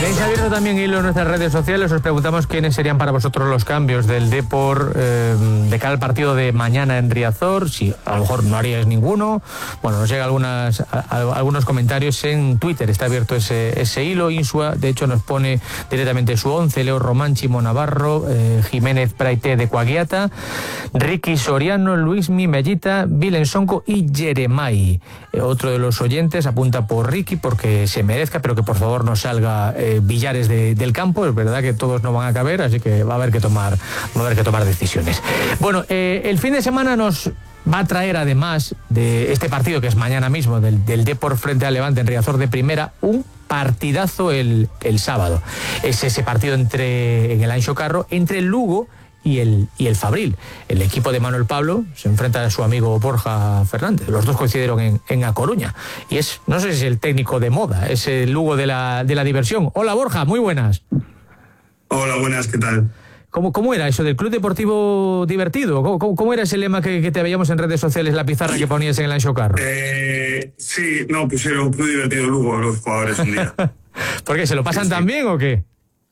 Tenéis abierto también hilo en nuestras redes sociales. Os preguntamos quiénes serían para vosotros los cambios del Depor de cara al partido de mañana en Riazor. Si a lo mejor no haríais ninguno. Bueno, nos llegan algunos comentarios en Twitter. Está abierto ese hilo. Insua, de hecho, nos pone directamente su 11. Leo Román, Chimo Navarro, Jiménez Praite de Coaguiata, Ricky Soriano, Luismi Mellita, Vilen Sonco y Jeremai. Otro de los oyentes apunta por Ricky porque se merezca, pero que por favor no salga Villares del campo. Es verdad que todos no van a caber, así que va a haber que tomar decisiones. Bueno, el fin de semana nos va a traer, además de este partido que es mañana mismo, del Depor frente al Levante en Riazor de Primera, un partidazo el sábado. Es ese partido en el Anxo Carro entre el Lugo y el Fabril. El equipo de Manuel Pablo se enfrenta a su amigo Borja Fernández. Los dos coincidieron en A Coruña. Y no sé si es el técnico de moda, es el Lugo de la diversión. Hola Borja, muy buenas. Hola, buenas, ¿qué tal? ¿Cómo era eso del Club Deportivo Divertido? ¿Cómo era ese lema que te veíamos en redes sociales, la pizarra que ponías en el Anxo Carro? Sí, no, pusieron Club Divertido Lugo los jugadores un día. ¿Por qué? ¿Se lo pasan tan bien o qué?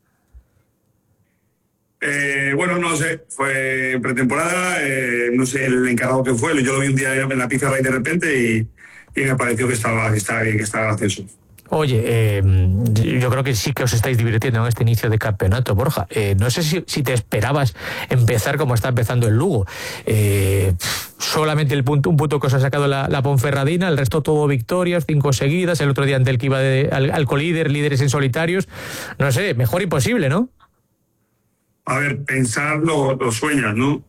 Bueno, no sé, fue pretemporada, no sé el encargado que fue, yo lo vi un día en la pizarra y de repente y me pareció que estaba bien, que estaba gracioso. Oye, yo creo que sí que os estáis divirtiendo en este inicio de campeonato, Borja. No sé si te esperabas empezar como está empezando el Lugo. Solamente un punto que os ha sacado la Ponferradina, el resto todo victorias, 5 seguidas, el otro día ante el que iba al colíder, líderes en solitarios. No sé, mejor imposible, ¿no? A ver, pensar lo sueñas, ¿no?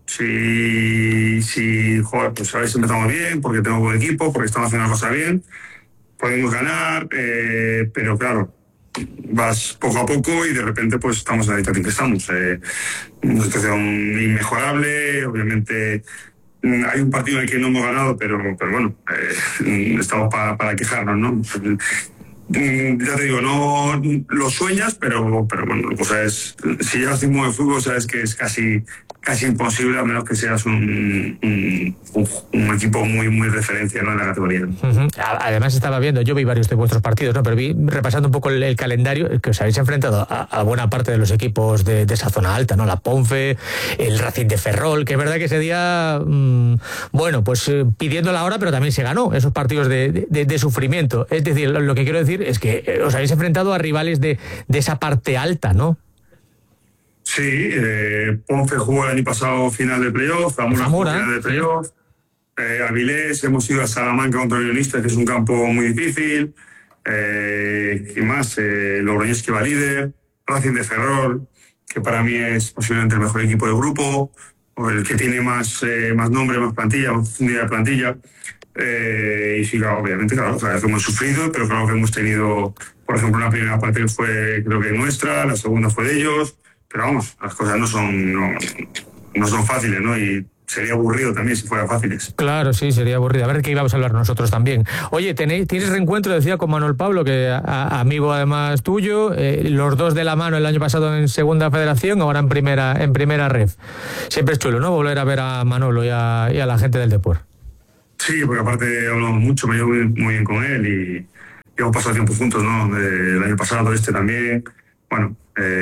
Joder, pues a ver si empezamos bien, porque tengo buen equipo, porque estamos haciendo las cosas bien, podemos ganar, pero claro, vas poco a poco y de repente pues estamos en la situación que estamos. Una situación inmejorable, obviamente hay un partido en el que no hemos ganado, pero bueno, estamos para quejarnos, ¿no? Ya te digo, no lo sueñas, pero bueno, la cosa es, si llegas a un de fútbol, sabes que es casi imposible, a menos que seas un equipo muy referencia, ¿no?, en la categoría. Uh-huh. Además estaba viendo, yo vi varios de vuestros partidos, ¿no?, pero vi, repasando un poco el calendario, que os habéis enfrentado a buena parte de los equipos de esa zona alta, ¿no? La Ponfe, el Racing de Ferrol, que es verdad que ese día, bueno, pues pidiendo la hora, pero también se ganó esos partidos de sufrimiento. Es decir, lo que quiero decir es que os habéis enfrentado a rivales de esa parte alta, ¿no? Sí, Ponce jugó el año pasado final de playoff, Zamora final de playoff, Avilés, hemos ido a Salamanca contra Unionistas, que es un campo muy difícil, ¿qué más? Logroñés, que va líder, Racing de Ferrol, que para mí es posiblemente el mejor equipo del grupo, o el que tiene más nombre, más plantilla, más profundidad de plantilla. Y sí, claro, obviamente, claro, que hemos sufrido, pero claro que hemos tenido, por ejemplo, una primera parte que fue, creo que nuestra, la segunda fue de ellos, pero vamos, las cosas no son fáciles, ¿no? Y sería aburrido también si fueran fáciles. Claro, sí, sería aburrido. A ver qué íbamos a hablar nosotros también. Oye, tienes reencuentro, decía, con Manuel Pablo, que amigo además tuyo, los dos de la mano el año pasado en Segunda Federación, ahora en primera ref. Siempre es chulo, ¿no?, volver a ver a Manolo y a la gente del Depor. Sí, porque aparte hablamos mucho, me llevo muy bien con él y hemos pasado tiempo juntos, ¿no? El año pasado, también. Bueno,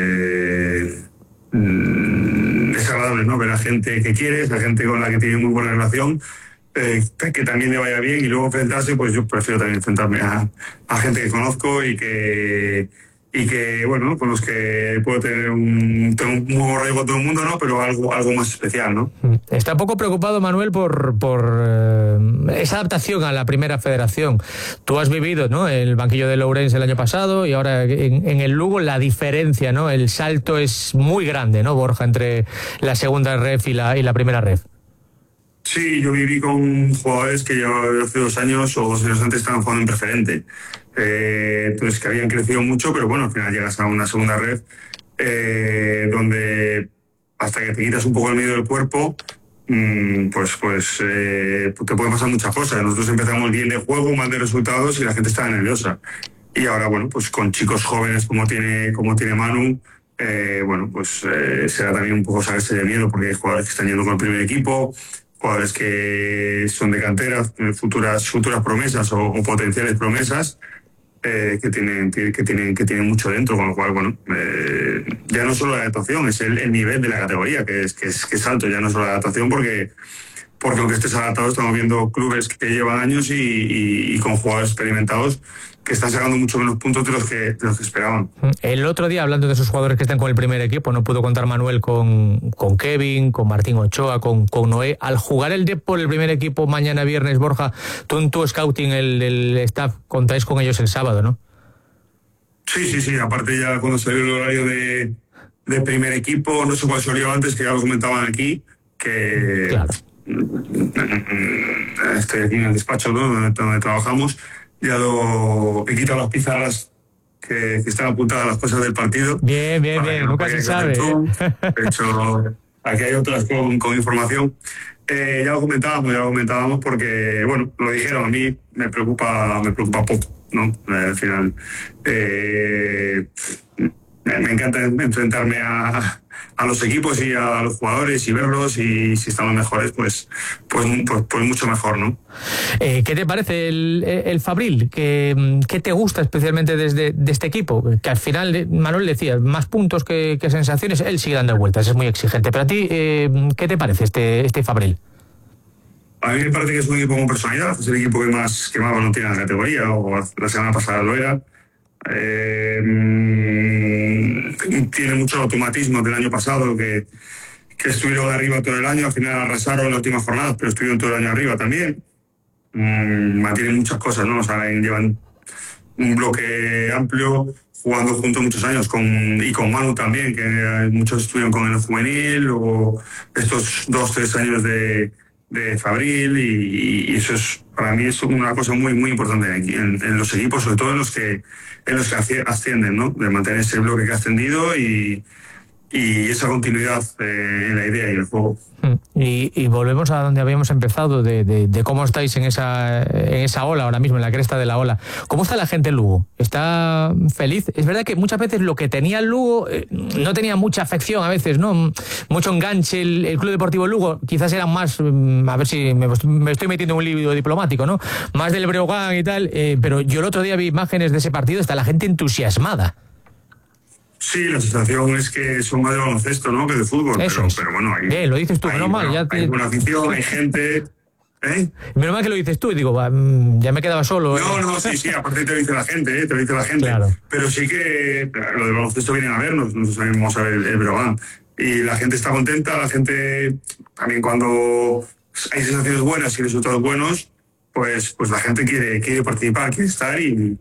es agradable, ¿no?, ver a gente que quieres, a gente con la que tienes muy buena relación, que también le vaya bien, y luego enfrentarse, pues yo prefiero también enfrentarme a gente que conozco y que bueno, con los que puedo tener tengo un muy buen rollo con todo el mundo, ¿no?, pero algo más especial, ¿no? Está poco preocupado Manuel por esa adaptación a la Primera Federación. Tú has vivido, ¿no?, el banquillo de Lourenço el año pasado, y ahora en el Lugo la diferencia, ¿no?, el salto es muy grande, ¿no, Borja, entre la Segunda Ref y la Primera Ref? Sí, yo viví con jugadores que ya hace 2 años o 2 años antes estaban jugando en preferente. Entonces, que habían crecido mucho, pero bueno, al final llegas a una segunda red donde hasta que te quitas un poco el medio del cuerpo, pues te pueden pasar muchas cosas. Nosotros empezamos bien de juego, mal de resultados, y la gente estaba nerviosa. Y ahora, bueno, pues con chicos jóvenes como tiene Manu, bueno, pues será también un poco saberse de miedo, porque hay jugadores que están yendo con el primer equipo, jugadores que son de cantera, futuras promesas o potenciales promesas. que tienen mucho dentro, con lo cual, bueno, ya no solo la adaptación, es el nivel de la categoría, que es alto, ya no solo la adaptación, porque aunque estés adaptado, estamos viendo clubes que llevan años y con jugadores experimentados que están sacando mucho menos puntos de los que esperaban. El otro día, hablando de esos jugadores que están con el primer equipo, no pudo contar Manuel con Kevin, con Martín Ochoa, con Noé. Al jugar el Dep por el primer equipo mañana viernes, Borja, tú en tu scouting, el staff, contáis con ellos el sábado, ¿no? Sí. Aparte, ya cuando salió el horario de primer equipo, no sé cuál salió antes, que ya lo comentaban aquí, que... Claro. Estoy aquí en el despacho, ¿no?, donde trabajamos. Ya he quitado las pizarras que están apuntadas las cosas del partido. Bien, nunca se sabe. De hecho, aquí hay otras con información. Ya lo comentábamos porque, bueno, lo dijeron, a mí me preocupa poco, ¿no? Al final, me encanta enfrentarme a los equipos y a los jugadores y verlos, y si estamos mejores, pues mucho mejor, ¿no? ¿Qué te parece el Fabril? ¿Qué te gusta especialmente de este equipo? Que al final, Manuel decía, más puntos que sensaciones, él sigue dando vueltas, es muy exigente. Pero a ti, ¿qué te parece este Fabril? A mí me parece que es un equipo con personalidad, es el equipo que más balón tiene en la categoría, o la semana pasada lo era. Tiene muchos automatismos del año pasado que estuvieron arriba todo el año, al final arrasaron en las últimas jornadas, pero estuvieron todo el año arriba también. Mantienen muchas cosas, ¿no? O sea, llevan un bloque amplio, jugando juntos muchos años, y con Manu también, que muchos estuvieron con el juvenil, o estos 2-3 años de Fabril, y eso para mí es una cosa muy muy importante aquí, en los equipos, sobre todo en los que ascienden, ¿no? De mantener ese bloque que ha ascendido y esa continuidad en la idea y el juego. Y volvemos a donde habíamos empezado, de cómo estáis en esa ola ahora mismo, en la cresta de la ola. ¿Cómo está la gente en Lugo? ¿Está feliz? Es verdad que muchas veces lo que tenía el Lugo no tenía mucha afección a veces, ¿no? Mucho enganche. El Club Deportivo Lugo quizás era más, a ver si me estoy metiendo en un lío diplomático, ¿no? Más del Breogán y tal, pero yo el otro día vi imágenes de ese partido, está la gente entusiasmada. Sí, la sensación es que son más de baloncesto, ¿no?, que de fútbol. Pero bueno, lo dices tú, menos mal. Hay una afición, hay gente... Menos mal que lo dices tú, y digo, ya me quedaba solo. No, sí, aparte te lo dice la gente, Claro. Pero sí que lo del baloncesto vienen a vernos, nosotros vamos a ver el Breogán. Y la gente está contenta, la gente también, cuando hay sensaciones buenas y resultados buenos, pues la gente quiere participar, quiere estar, y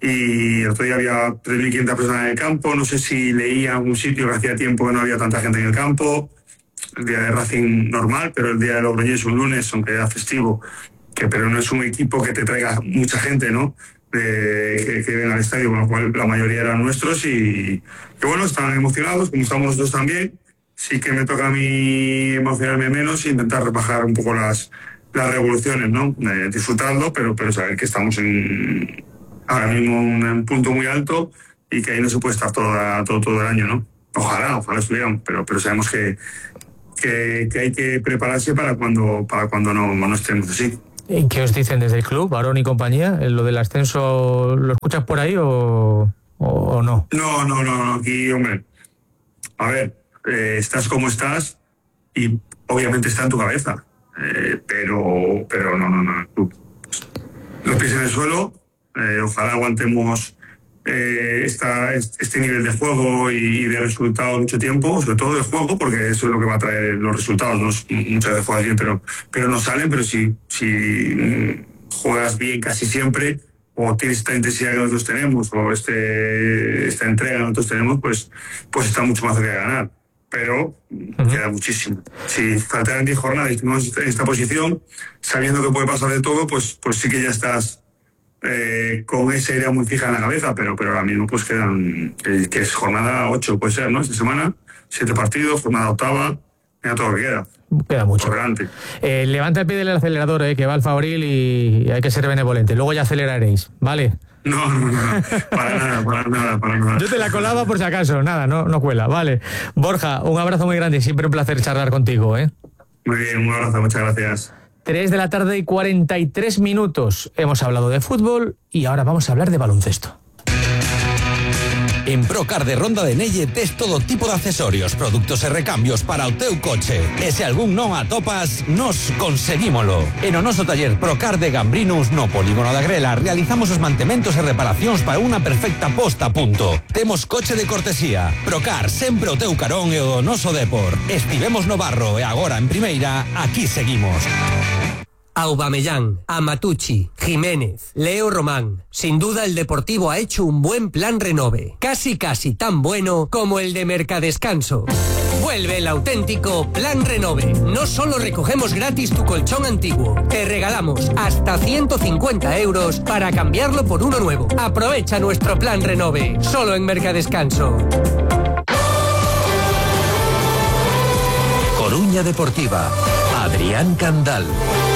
el otro día había 3.500 personas en el campo. No sé si leía en algún sitio que hacía tiempo que no había tanta gente en el campo. El día de Racing normal, pero el día de Logroñés es un lunes, aunque era festivo, pero no es un equipo que te traiga mucha gente, ¿no? Que venga al estadio, con lo cual la mayoría eran nuestros, y que bueno, estaban emocionados, como estamos nosotros también. Sí que me toca a mí emocionarme menos e intentar rebajar un poco las revoluciones, ¿no? Disfrutarlo, pero saber que estamos ahora mismo en un punto muy alto, y que ahí no se puede estar todo el año, ¿no? Ojalá estuviéramos, pero sabemos que hay que prepararse para cuando no estemos así. ¿Qué os dicen desde el club, Barón y compañía? ¿Lo del ascenso lo escuchas por ahí o no? No, aquí, hombre, a ver, estás como estás y obviamente está en tu cabeza, pero no. Los pies en el suelo, ojalá aguantemos este nivel de juego y de resultados mucho tiempo, sobre todo de juego, porque eso es lo que va a traer los resultados. Muchas veces juegas bien, pero no salen. Pero si juegas bien casi siempre, o tienes esta intensidad que nosotros tenemos, o esta entrega que nosotros tenemos, pues está mucho más cerca de ganar. Pero queda muchísimo. Si faltaran 10 jornadas y estamos en esta posición, sabiendo que puede pasar de todo, pues sí que ya estás con esa idea muy fija en la cabeza, pero ahora mismo pues quedan, que es jornada 8, puede ser, ¿no? Esta semana, 7 partidos, jornada 8, mira todo lo que queda mucho por delante. Levanta el pie del acelerador, que va al Fabril, y hay que ser benevolente, luego ya aceleraréis, ¿vale? No, para nada. Yo te la colaba por si acaso, nada, no cuela, vale. Borja, un abrazo muy grande, siempre un placer charlar contigo, Muy bien, un abrazo, muchas gracias. 3 de la tarde y 43 minutos. Hemos hablado de fútbol y ahora vamos a hablar de baloncesto. En Procar de Ronda de Nelle tes todo tipo de accesorios, productos e recambios para o teu coche. E se algún non atopas, nos conseguímolo. En o noso taller Procar de Gambrinus, no Polígono da Grela, realizamos os mantementos e reparacións para unha perfecta posta a punto. Temos coche de cortesía. Procar, sempre o teu carón e o noso depor. Estivemos no Barro e agora en Primeira, aquí seguimos. Aubameyang, Amatucci, Jiménez, Leo Román. Sin duda el Deportivo ha hecho un buen plan renove. Casi tan bueno como el de Mercadescanso. Vuelve el auténtico Plan Renove. No solo recogemos gratis tu colchón antiguo, te regalamos hasta 150 euros para cambiarlo por uno nuevo. Aprovecha nuestro Plan Renove, solo en Mercadescanso. Coruña Deportiva, Adrián Candal.